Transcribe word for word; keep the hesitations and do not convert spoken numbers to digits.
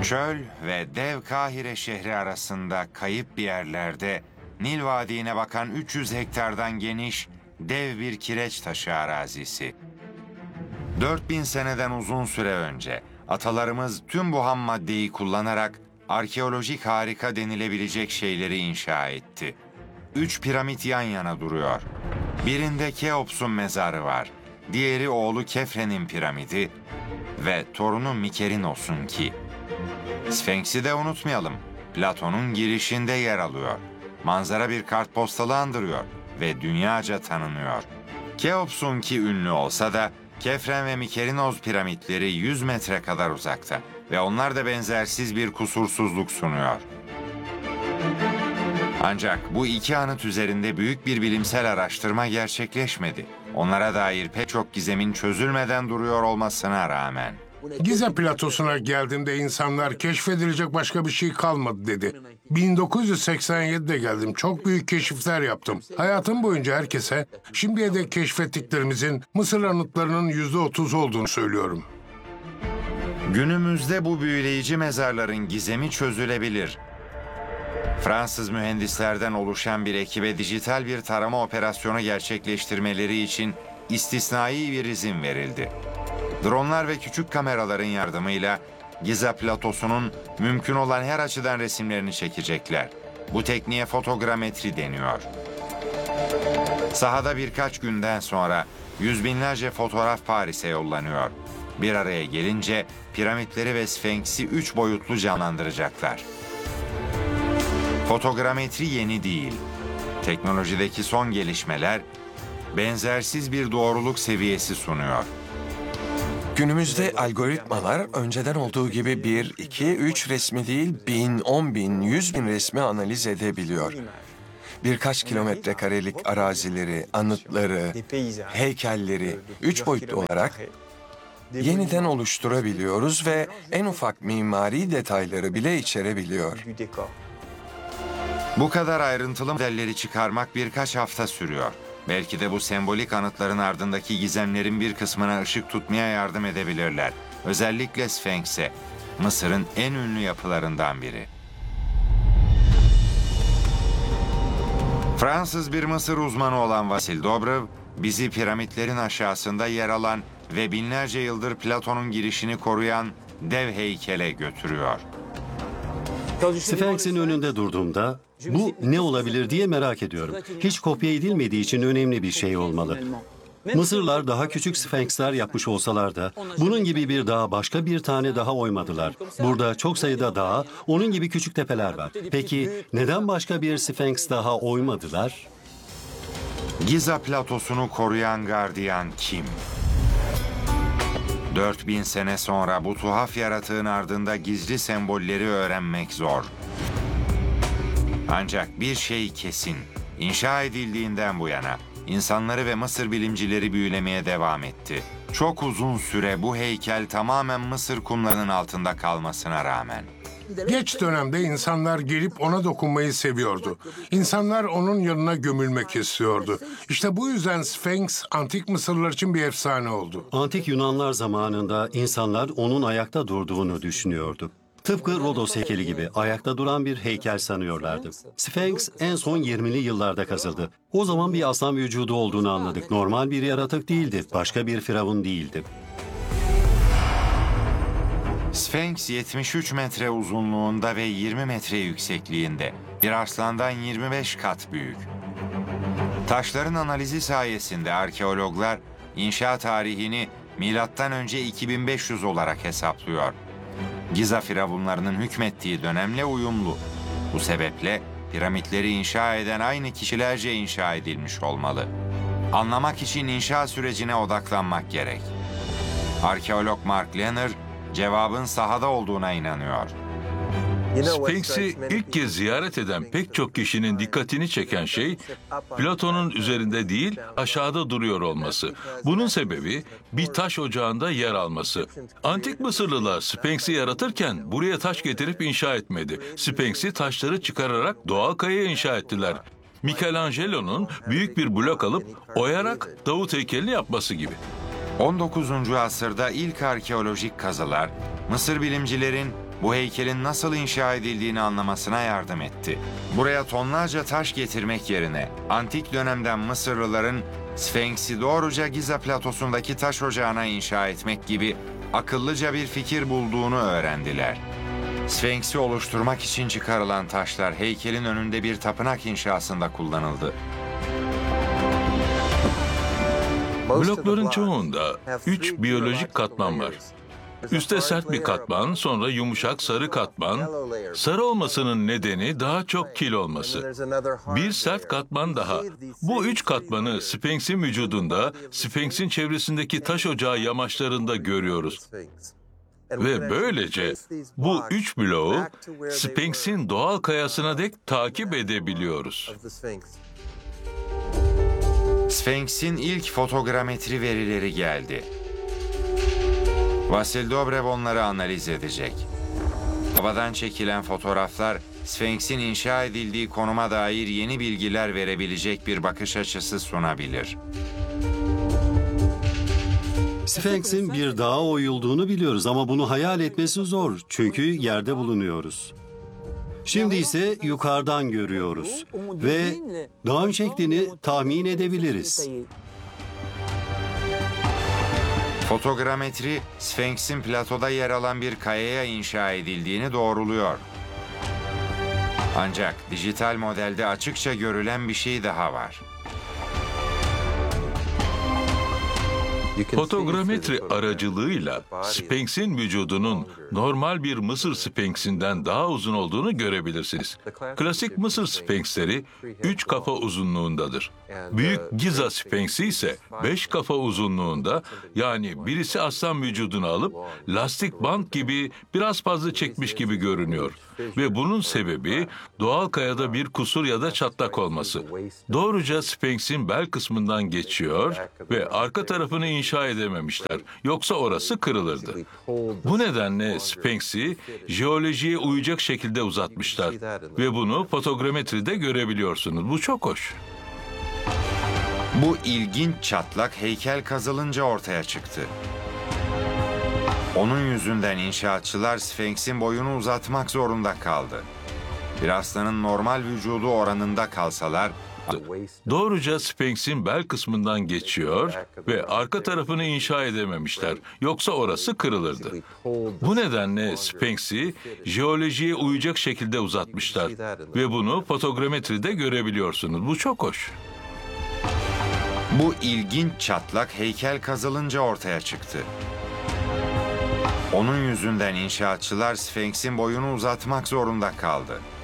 Çöl ve dev Kahire şehri arasında kayıp bir yerlerde Nil Vadiğine bakan üç yüz hektardan geniş dev bir kireç taşı arazisi. dört bin seneden uzun süre önce atalarımız tüm bu ham maddeyi kullanarak arkeolojik harika denilebilecek şeyleri inşa etti. Üç piramit yan yana duruyor. Birinde Keops'un mezarı var, diğeri oğlu Kefren'in piramidi ve torunu Mykerinos'un ki. Sfenks'i de unutmayalım. Platon'un girişinde yer alıyor. Manzara bir kartpostalı andırıyor ve dünyaca tanınıyor. Keops'un ki ünlü olsa da Kefren ve Mykerinos piramitleri yüz metre kadar uzakta ve onlar da benzersiz bir kusursuzluk sunuyor. Ancak bu iki anıt üzerinde büyük bir bilimsel araştırma gerçekleşmedi. Onlara dair pek çok gizemin çözülmeden duruyor olmasına rağmen. Gize platosuna geldiğimde insanlar keşfedilecek başka bir şey kalmadı dedi. bin dokuz yüz seksen yedide geldim. Çok büyük keşifler yaptım. Hayatım boyunca herkese şimdiye dek keşfettiklerimizin Mısır anıtlarının yüzde otuz olduğunu söylüyorum. Günümüzde bu büyüleyici mezarların gizemi çözülebilir. Fransız mühendislerden oluşan bir ekibe dijital bir tarama operasyonu gerçekleştirmeleri için istisnai bir izin verildi. Dronlar ve küçük kameraların yardımıyla Gize platosunun mümkün olan her açıdan resimlerini çekecekler. Bu tekniğe fotogrametri deniyor. Sahada birkaç günden sonra yüz binlerce fotoğraf Paris'e yollanıyor. Bir araya gelince piramitleri ve Sfenks'i üç boyutlu canlandıracaklar. Fotogrametri yeni değil. Teknolojideki son gelişmeler benzersiz bir doğruluk seviyesi sunuyor. Günümüzde algoritmalar önceden olduğu gibi bir, iki, üç resmi değil, bin, on bin, yüz bin resmi analiz edebiliyor. Birkaç kilometre karelik arazileri, anıtları, heykelleri üç boyutlu olarak yeniden oluşturabiliyoruz ve en ufak mimari detayları bile içerebiliyor. Bu kadar ayrıntılı modelleri çıkarmak birkaç hafta sürüyor. Belki de bu sembolik anıtların ardındaki gizemlerin bir kısmına ışık tutmaya yardım edebilirler. Özellikle Sfenks'e, Mısır'ın en ünlü yapılarından biri. Fransız bir Mısır uzmanı olan Vasil Dobrov, bizi piramitlerin aşağısında yer alan ve binlerce yıldır Platon'un girişini koruyan dev heykele götürüyor. Sfenks'in önünde durduğumda bu ne olabilir diye merak ediyorum. Hiç kopya edilmediği için önemli bir şey olmalı. Mısırlar daha küçük Sfenksler yapmış olsalar da bunun gibi bir dağa başka bir tane daha oymadılar. Burada çok sayıda dağ, onun gibi küçük tepeler var. Peki neden başka bir Sfenks daha oymadılar? Gize platosunu koruyan gardiyan kim? dört bin sene sonra bu tuhaf yaratığın ardında gizli sembolleri öğrenmek zor. Ancak bir şey kesin, inşa edildiğinden bu yana insanları ve Mısır bilimcileri büyülemeye devam etti. Çok uzun süre bu heykel tamamen Mısır kumlarının altında kalmasına rağmen. Geç dönemde insanlar gelip ona dokunmayı seviyordu. İnsanlar onun yanına gömülmek istiyordu. İşte bu yüzden Sfenks antik Mısırlılar için bir efsane oldu. Antik Yunanlar zamanında insanlar onun ayakta durduğunu düşünüyordu. Tıpkı Rodos heykeli gibi ayakta duran bir heykel sanıyorlardı. Sfenks en son yirmili yıllarda kazıldı. O zaman bir aslan vücudu olduğunu anladık. Normal bir yaratık değildi, başka bir firavun değildi. Sfenks yetmiş üç metre uzunluğunda ve yirmi metre yüksekliğinde. Bir arslandan yirmi beş kat büyük. Taşların analizi sayesinde arkeologlar inşa tarihini milattan önce iki bin beş yüz olarak hesaplıyor. Gize firavunlarının hükmettiği dönemle uyumlu. Bu sebeple piramitleri inşa eden aynı kişilerce inşa edilmiş olmalı. Anlamak için inşa sürecine odaklanmak gerek. Arkeolog Mark Lehner, cevabın sahada olduğuna inanıyor. Sfenks'i ilk kez ziyaret eden pek çok kişinin dikkatini çeken şey, Platon'un üzerinde değil, aşağıda duruyor olması. Bunun sebebi bir taş ocağında yer alması. Antik Mısırlılar Sfenks'i yaratırken buraya taş getirip inşa etmedi. Sfenks'i taşları çıkararak doğal kayaya inşa ettiler. Michelangelo'nun büyük bir blok alıp oyarak Davut heykelini yapması gibi. on dokuzuncu asırda ilk arkeolojik kazılar, Mısır bilimcilerin bu heykelin nasıl inşa edildiğini anlamasına yardım etti. Buraya tonlarca taş getirmek yerine antik dönemden Mısırlıların Sfenks'i doğruca Giza platosundaki taş ocağına inşa etmek gibi akıllıca bir fikir bulduğunu öğrendiler. Sfenks'i oluşturmak için çıkarılan taşlar heykelin önünde bir tapınak inşasında kullanıldı. Blokların çoğunda üç biyolojik katman var. Üste sert bir katman, sonra yumuşak sarı katman. Sarı olmasının nedeni daha çok kil olması. Bir sert katman daha. Bu üç katmanı Sfenks'in vücudunda, Sfenks'in çevresindeki taş ocağı yamaçlarında görüyoruz. Ve böylece bu üç bloğu Sfenks'in doğal kayasına dek takip edebiliyoruz. Sfenks'in ilk fotogrametri verileri geldi. Vasil Dobrev onları analiz edecek. Havadan çekilen fotoğraflar, Sfenks'in inşa edildiği konuma dair yeni bilgiler verebilecek bir bakış açısı sunabilir. Sfenks'in bir dağa oyulduğunu biliyoruz ama bunu hayal etmesi zor çünkü yerde bulunuyoruz. Şimdi ise yukarıdan görüyoruz ve dağın şeklini tahmin edebiliriz. Fotogrametri, Sfenks'in platoda yer alan bir kayaya inşa edildiğini doğruluyor. Ancak dijital modelde açıkça görülen bir şey daha var. Fotogrametri aracılığıyla Sfenks'in vücudunun normal bir Mısır Sfenksinden daha uzun olduğunu görebilirsiniz. Klasik Mısır Sfenksleri üç kafa uzunluğundadır. Büyük Giza Sfenksi ise beş kafa uzunluğunda, yani birisi aslan vücudunu alıp lastik bant gibi biraz fazla çekmiş gibi görünüyor. Ve bunun sebebi doğal kayada bir kusur ya da çatlak olması. Doğruca Sfenks'in bel kısmından geçiyor ve arka tarafını inşa edememişler. Yoksa orası kırılırdı. Bu nedenle Sfenks'i jeolojiye uyacak şekilde uzatmışlar. Ve bunu fotogrametride görebiliyorsunuz. Bu çok hoş. Bu ilginç çatlak heykel kazılınca ortaya çıktı. Onun yüzünden inşaatçılar Sfenks'in boyunu uzatmak zorunda kaldı. Bir aslanın normal vücudu oranında kalsalar, Doğruca Sfenks'in bel kısmından geçiyor ve arka tarafını inşa edememişler. Yoksa orası kırılırdı. Bu nedenle Sfenks'i jeolojiye uyacak şekilde uzatmışlar. Ve bunu fotogrametride görebiliyorsunuz. Bu çok hoş. bu ilginç çatlak heykel kazılınca ortaya çıktı. Onun yüzünden inşaatçılar Sfenks'in boyunu uzatmak zorunda kaldı.